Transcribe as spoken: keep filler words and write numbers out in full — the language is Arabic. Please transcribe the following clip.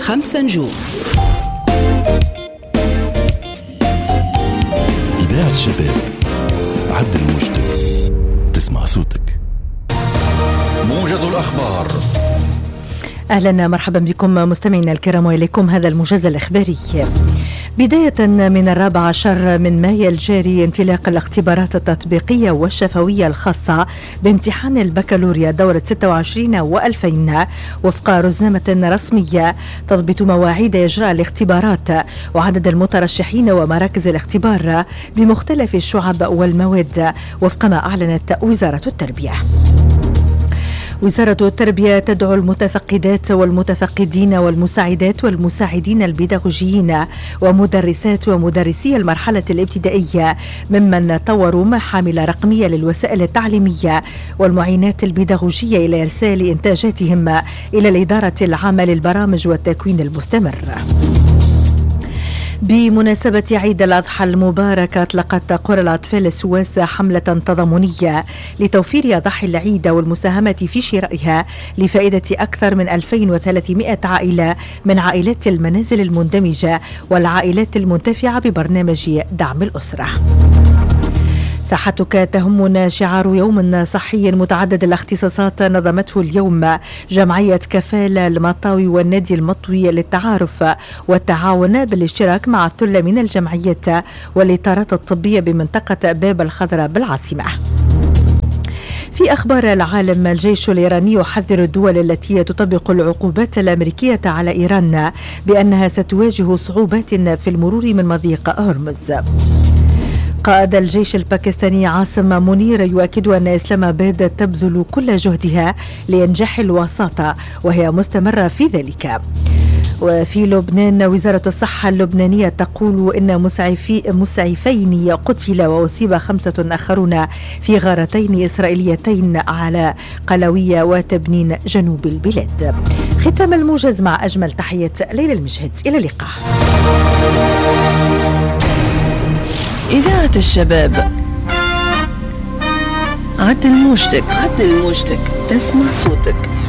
خمسة نجوم. إذاعة الشباب، عبد المجتمع، تسمع صوتك. موجز الأخبار. أهلا مرحبا بكم مستمعينا الكرام، وإليكم هذا الموجز الإخباري. بداية من الرابع عشر من مايو الجاري انطلاق الاختبارات التطبيقية والشفوية الخاصة بامتحان البكالوريا دورة ستة وعشرين وألفين وفق رزنامة رسمية تضبط مواعيد إجراء الاختبارات وعدد المترشحين ومراكز الاختبار بمختلف الشعب والمواد وفق ما أعلنت وزارة التربية. وزارة التربية تدعو المتفقدات والمتفقدين والمساعدات والمساعدين البيداغوجيين ومدرسات ومدرسي المرحلة الابتدائية ممن طوروا محامل رقمية للوسائل التعليمية والمعينات البيداغوجية إلى إرسال إنتاجاتهم إلى الإدارة العامة للبرامج والتكوين المستمر. بمناسبة عيد الأضحى المبارك أطلقت قرى الأطفال السواس حملة تضامنية لتوفير أضحى العيد والمساهمة في شرائها لفائدة أكثر من ألفين وثلاثمائة عائلة من عائلات المنازل المندمجة والعائلات المنتفعة ببرنامج دعم الأسرة. صحتك تهمنا شعار يوم صحي متعدد الاختصاصات نظمته اليوم جمعية كفالة المطاوي والنادي المطوي للتعارف والتعاون بالاشتراك مع الثلة من الجمعيات والإطارات الطبية بمنطقة باب الخضراء بالعاصمة. في أخبار العالم، الجيش الإيراني يحذر الدول التي تطبق العقوبات الأمريكية على إيران بأنها ستواجه صعوبات في المرور من مضيق هرمز. قائد الجيش الباكستاني عاصم منير يؤكد أن إسلام آباد تبذل كل جهدها لإنجاح الوساطة وهي مستمرة في ذلك. وفي لبنان، وزارة الصحة اللبنانية تقول إن مسعفي مسعفين قتل وأصيب خمسة آخرون في غارتين إسرائيليتين على قلوية وتبنين جنوب البلاد. ختام الموجز مع أجمل تحيات ليلى المجهد، إلى اللقاء. إذاعة الشباب، عد الموجتك عد الموجتك تسمع صوتك.